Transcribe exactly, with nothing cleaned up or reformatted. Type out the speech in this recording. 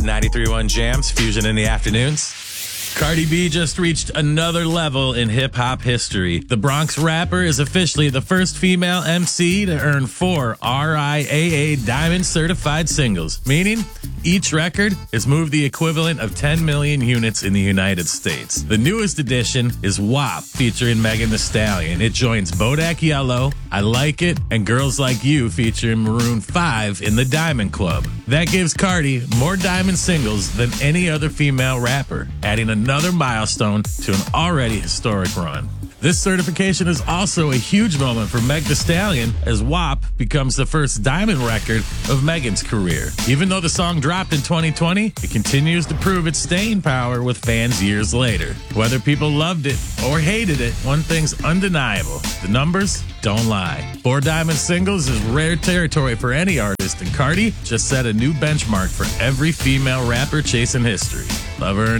ninety-three point one Jams, Fusion in the afternoons. Cardi B just reached another level in hip-hop history. The Bronx rapper is officially the first female M C to earn four R I A A Diamond certified singles, meaning each record has moved the equivalent of ten million units in the United States. The newest addition is W A P featuring Megan Thee Stallion. It joins Bodak Yellow, I Like It, and Girls Like You featuring Maroon five in the Diamond Club. That gives Cardi more Diamond singles than any other female rapper, adding another milestone to an already historic run. This certification is also a huge moment for Meg Thee Stallion as W A P becomes the first Diamond record of Megan's career. Even though the song dropped in twenty twenty, it continues to prove its staying power with fans years later. Whether people loved it or hated it, one thing's undeniable. The numbers don't lie. Four Diamond singles is rare territory for any artist, and Cardi just set a new benchmark for every female rapper chasing history. Love her or